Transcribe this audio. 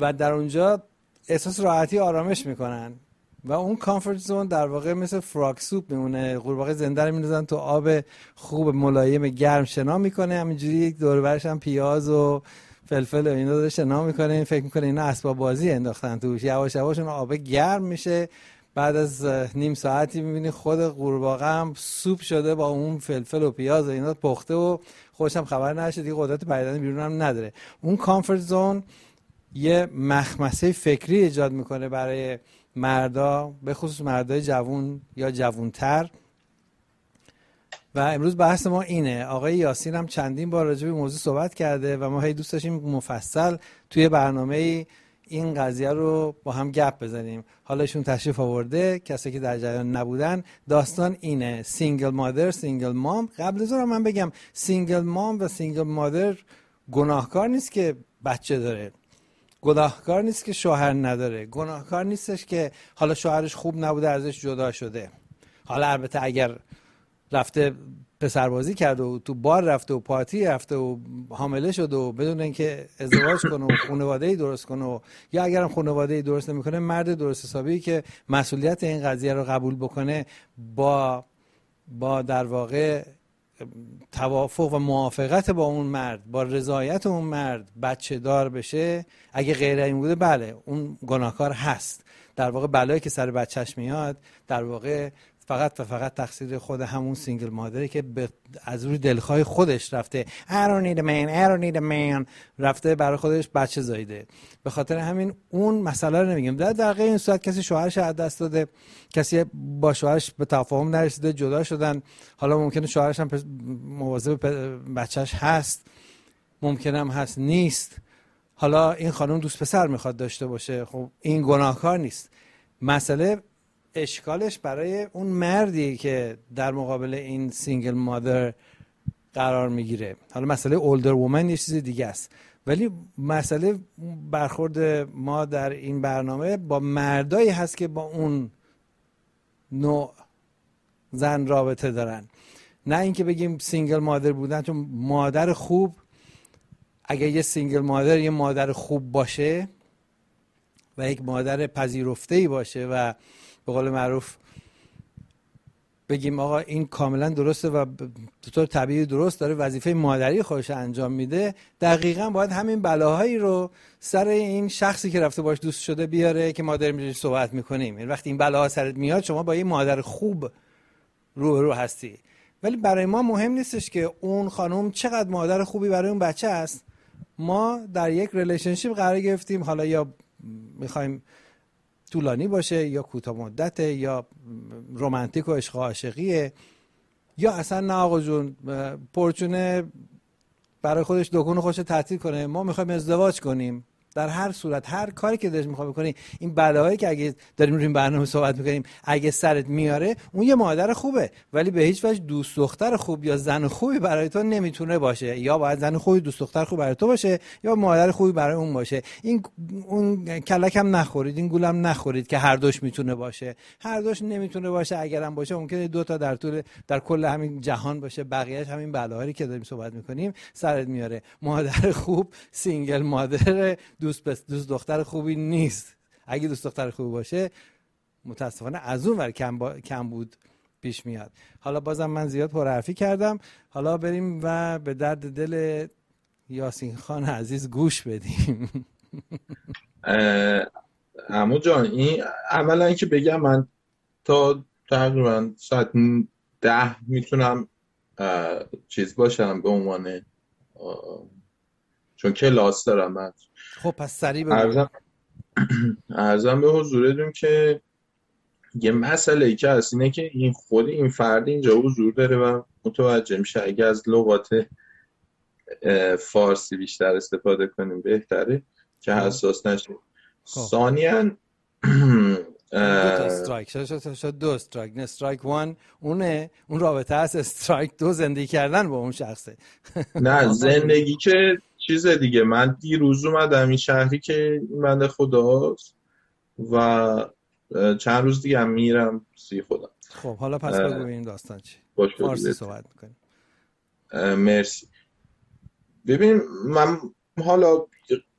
و در اونجا احساس راحتی آرامش میکنن و اون کامفورت زون در واقع مثل فراگ سوپ میمونه. قورباغه زنده رو میندازن تو آب خوب ملایم گرم شنا میکنه، همینجوری دور و برش هم پیاز و فلفل و اینا داره شنا میکنه. این فکر میکنه اینا اسباب بازی انداختن توش. یواش یواش اون آب گرم میشه، بعد از نیم ساعتی میبینی خود قورباغه هم سوپ شده با اون فلفل و پیاز و اینا پخته و خودش هم خبر نشه، دیگه قدرت پریدن بیرون هم نداره. اون کامفورت زون یه مخمسه فکری ایجاد میکنه برای مردا، به خصوص مردای جوون یا جوونتر. و امروز بحث ما اینه. آقای یاسین هم چندین بار راجع به موضوع صحبت کرده و ما هی دوست داشتیم مفصل توی برنامه این قضیه رو با هم گپ بزنیم. حالا ایشون تشریف آورده، کسی که در جریان نبودن، داستان اینه: سینگل مادر، سینگل مام. قبل از اون من بگم سینگل مام و سینگل مادر گناهکار نیست که بچه داره، گناهکار نیست که شوهر نداره، گناهکار نیستش که حالا شوهرش خوب نبوده ازش جدا شده. حالا البته اگر رفته پسربازی کرده و تو بار رفته و پارتی رفته و حامله شده و بدون اینکه ازدواج کنه و خانواده‌ای درست کنه و یا اگرم خانواده‌ای درست نمی‌کنه، مرد درست حسابی که مسئولیت این قضیه رو قبول بکنه، با در واقع توافق و موافقت با اون مرد، با رضایت اون مرد بچه دار بشه. اگه غیر این بوده بله اون گناهکار هست. در واقع بلایی که سر بچهش میاد در واقع فقط و فقط تقصیر خود همون سینگل مادره که از روی دلخواه خودش رفته I don't need a man, I don't need a man، رفته برای خودش بچه زایده. به خاطر همین اون مسئله رو نمیگیم. در غیر این صورت کسی شوهرش از دست داده، کسی با شوهرش به تفاهم نرسیده، جدا شدن، حالا ممکنه شوهرش هم مواظب بچهش هست، ممکنه هم هست نیست، حالا این خانم دوست پسر میخواد داشته باشه، خب این گناهکار نیست. مسئله اشکالش برای اون مردی که در مقابل این سینگل مادر قرار میگیره. حالا مسئله اولدر وومن یه چیز دیگه است، ولی مسئله برخورد ما در این برنامه با مردایی هست که با اون نوع زن رابطه دارن. نه اینکه بگیم سینگل مادر بودن، چون مادر خوب، اگه یه سینگل مادر یه مادر خوب باشه و یک مادر پذیرفته‌ای باشه و به قول معروف بگیم آقا این کاملا درسته و به طور طبیعی درست داره وظیفه مادری خودش انجام میده، دقیقاً باید همین بلاهایی رو سر این شخصی که رفته باش دوست شده بیاره که ما داریم روش صحبت میکنیم. یعنی وقتی این بلاها سرت میاد شما با یه مادر خوب رو هستی. ولی برای ما مهم نیستش که اون خانم چقدر مادر خوبی برای اون بچه است. ما در یک ریلیشنشیپ قرار گرفتیم، حالا یا میخوایم طولانی باشه یا کوتاه مدته یا رمانتیک و عشق و عاشقیه، یا اصلا نه آقا جون پرچونه برای خودش دکون خودش تعطیل کنه، ما میخوایم ازدواج کنیم. در هر صورت هر کاری که دلش میخواد بکنی، این بلاهایی که اگه داریم روی این برنامه صحبت میکنیم اگه سرت میاره، اون یه مادر خوبه ولی به هیچ وجه دوست دختر خوب یا زن خوبی برای تو نمیتونه باشه. یا باید زن خوبی دوست دختر خوب برای تو باشه یا مادر خوبی برای اون باشه. این اون کلک هم نخورید، این گولم نخورید که هر دوش میتونه باشه. هر دوش نمیتونه باشه. اگرم باشه ممکنه دو تا در کل همین جهان باشه، بقیه‌اش همین بلاهایی که داریم صحبت میکنیم سرت میاره. مادر خوب سینگل مادر دوست دختر خوبی نیست. اگه دوست دختر خوبی باشه متاسفانه از اون ور کم بود پیش میاد. حالا بازم من زیاد پرحرفی کردم، حالا بریم و به درد دل یاسین خان عزیز گوش بدیم. عمو جان، این اولا که بگم من تا تقریبا ساعت 10 میتونم چیز باشم به عنوان چون کلاس دارم من. خب پس سریع بگو. عرضم به حضورتون که یه مسئله ای که هست اینه که این خود این فرد اینجا حضور داره و متوجه میشه. اگه از لغات فارسی بیشتر استفاده کنیم بهتره که حساس نشیم. ثانیاً دو تا استرایک شد، دو استرایک، نه استرایک وان اون رابطه هست، استرایک دو زندگی کردن با اون شخصه. نه زندگی که چیز دیگه. من دیروز اومدم این شهری که این بنده خداست و چند روز دیگه هم میرم سی خودم. خب حالا پس بگو این داستان چی؟ فارسی صحبت میکنیم. مرسی. ببین من حالا